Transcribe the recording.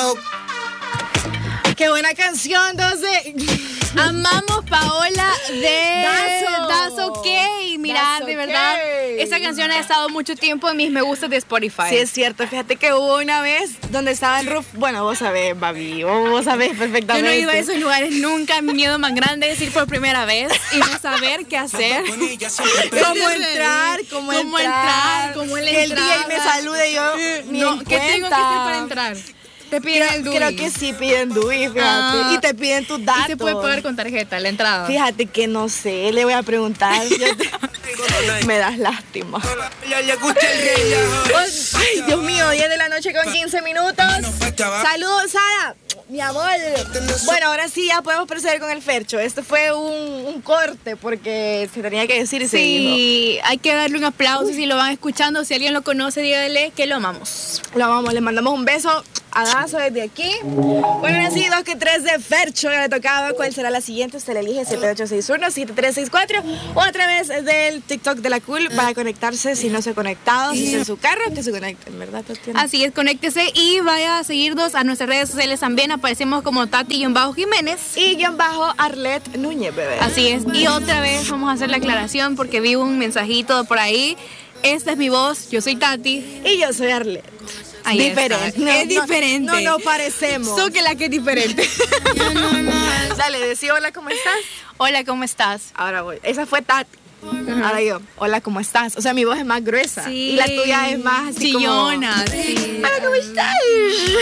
Qué buena canción, 12. Amamos Paola de That's Okay. Mira, That's de verdad, Okay. esa canción ha estado mucho tiempo en mis me gustas de Spotify. Sí, es cierto. Fíjate que hubo una vez donde estaba en Roof. Bueno, vos sabés, Babi. Vos sabés Yo perfectamente. no iba a esos lugares nunca. Mi miedo más grande es ir por primera vez y no saber qué hacer. ¿Cómo entrar? ¿Cómo entrar? ¿Cómo el Que el entrada? DJ me salude y yo. Ni No, en ¿qué tengo que hacer cuenta. para entrar? Te piden el DUI. Creo que sí piden DUI, fíjate. Ah. Y te piden tus datos. Y se puede pagar con tarjeta, la entrada. Fíjate que no sé, le voy a preguntar. Me das lástima. Ay, Dios mío, 10 de la noche con 15 minutos. Saludos, Sara. Mi amor. Bueno, ahora sí ya podemos proceder con el Fercho. Esto fue un corte porque se tenía que decir y se dijo. Sí, hay que darle un aplauso si lo van escuchando. Si alguien lo conoce, dígale que lo amamos. Lo amamos, le mandamos un beso a Dazo desde aquí. Bueno, así 2 que 3 de Fercho ya le tocaba. ¿Cuál será la siguiente? Usted le elige 7861-7364 o a través del TikTok de la Cool para conectarse si no se ha conectado, si está en su carro, que se conecten, ¿verdad, Tatiana? Así es, conéctese y vaya a seguirnos a nuestras redes sociales también. Aparecemos como Tati-Jiménez. Y _Arlet Núñez, bebé. Así es. Y otra vez vamos a hacer la aclaración porque vi un mensajito por ahí. Esta es mi voz, yo soy Tati. Y yo soy Arlet. Ahí diferente. está. Es diferente. No nos parecemos. So que la que es diferente. Dale, decí hola, ¿cómo estás? Hola, ¿cómo estás? Ahora voy. Esa fue Tati. Ahora yo, hola, ¿cómo estás? O sea, mi voz es más gruesa. Sí. Y la tuya es más así chillona, como... sí. Hola, ¿cómo estás?